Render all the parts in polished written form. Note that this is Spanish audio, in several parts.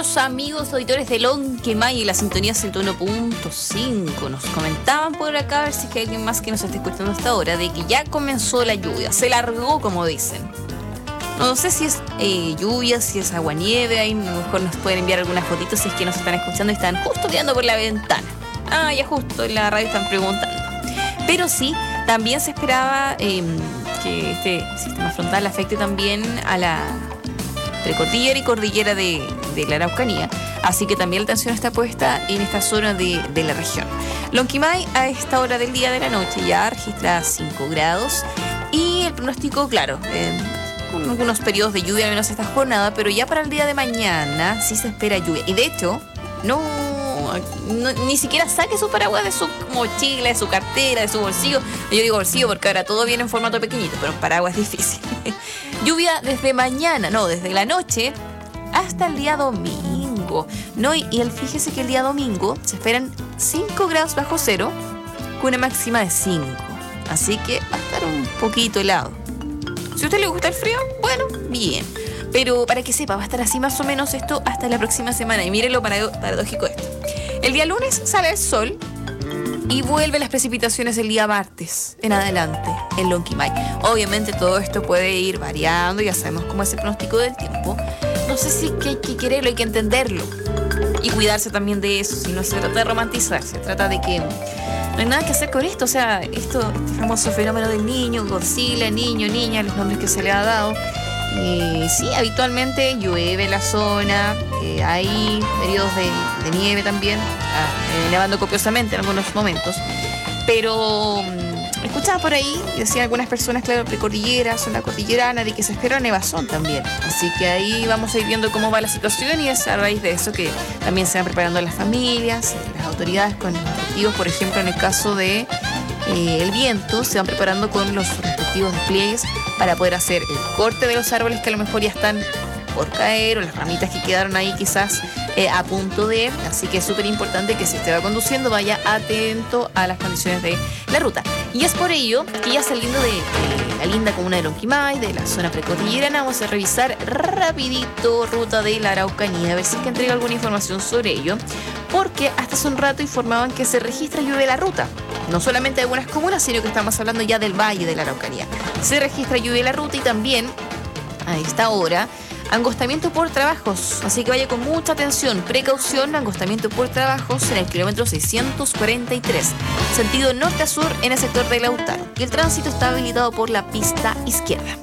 nuestros amigos auditores de Lonquimay y la sintonía 101.5 nos comentaban por acá, a ver si es que hay alguien más que nos esté escuchando hasta ahora, de que ya comenzó la lluvia, se largó como dicen. No sé si es lluvia, si es agua-nieve, ahí a lo mejor nos pueden enviar algunas fotitos si es que nos están escuchando y están justo mirando por la ventana. Ah, ya justo en la radio están preguntando. Pero sí, también se esperaba que este sistema frontal afecte también a la precordillera y cordillera de la Araucanía, así que también la atención está puesta en esta zona de la región. Lonquimay a esta hora del día de la noche ya registra 5 grados y el pronóstico, claro, con algunos periodos de lluvia al menos esta jornada, pero ya para el día de mañana sí se espera lluvia. Y de hecho, no ni siquiera saque su paraguas de su mochila, de su cartera, de su bolsillo. Yo digo bolsillo porque ahora todo viene en formato pequeñito, pero un paraguas es difícil. Lluvia desde mañana, desde la noche hasta el día domingo. Fíjese que el día domingo se esperan 5 grados bajo cero con una máxima de 5. Así que va a estar un poquito helado. Si a usted le gusta el frío, bueno, bien. Pero para que sepa, va a estar así más o menos esto hasta la próxima semana. Y mire lo paradójico esto. El día lunes sale el sol y vuelven las precipitaciones el día martes en adelante en Lonquimay. Obviamente todo esto puede ir variando, ya sabemos cómo es el pronóstico del tiempo. No sé si hay que quererlo, hay que entenderlo y cuidarse también de eso. Si no se trata de romantizar, se trata de que no hay nada que hacer con esto. O sea, este famoso fenómeno del niño, Godzilla, niño, niña, los nombres que se le ha dado. Sí, habitualmente llueve en la zona, hay periodos de nieve también, nevando copiosamente en algunos momentos, pero escuchaba por ahí, decían algunas personas, claro, precordillera, zona cordillerana, de que se espera nevazón también, así que ahí vamos a ir viendo cómo va la situación y es a raíz de eso que también se van preparando las familias, las autoridades con los respectivos, por ejemplo, en el caso de el viento, se van preparando con los respectivos despliegues para poder hacer el corte de los árboles que a lo mejor ya están por caer o las ramitas que quedaron ahí quizás a punto de, así que es súper importante que si usted va conduciendo vaya atento a las condiciones de la ruta. Y es por ello que ya saliendo de la linda comuna de Lonquimay, de la zona precordillerana, vamos a revisar rapidito ruta de la Araucanía, a ver si es que entrega alguna información sobre ello, porque hasta hace un rato informaban que se registra lluvia de la ruta. No solamente de algunas comunas, sino que estamos hablando ya del valle de la Araucanía. Se registra lluvia de la ruta y también, a esta hora, angostamiento por trabajos. Así que vaya con mucha atención, precaución, angostamiento por trabajos en el kilómetro 643, sentido norte a sur en el sector de Lautaro. Y el tránsito está habilitado por la pista izquierda.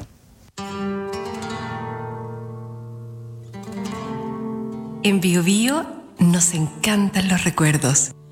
En Bio Bio nos encantan los recuerdos.